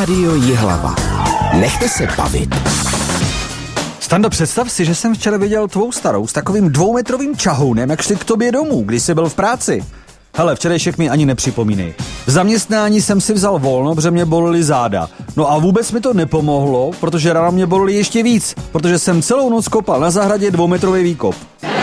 Rádio Jihlava. Nechte se bavit. Stando, představ si, že jsem včera viděl tvou starou s takovým 2metrovým čahounem, jak šli k tobě domů, když jsi byl v práci. Hele, včerejšek mi ani nepřipomínej. V zaměstnání jsem si vzal volno, protože mě bolely záda. No a vůbec mi to nepomohlo, protože ráno mě bolely ještě víc, protože jsem celou noc kopal na zahradě 2metrový výkop.